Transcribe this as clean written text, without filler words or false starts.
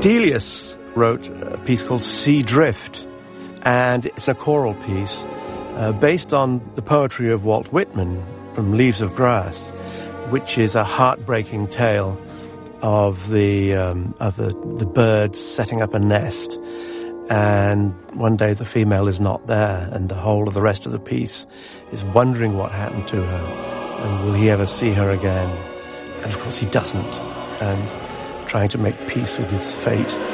Delius wrote a piece called Sea Drift, and it's a choral piece based on the poetry of Walt Whitman from Leaves of Grass, which is a heartbreaking tale of the birds setting up a nest, and one day the female is not there, and the whole of the rest of the piece is wondering what happened to her, and will he ever see her again? And of course he doesn't, and trying to make peace with his fate.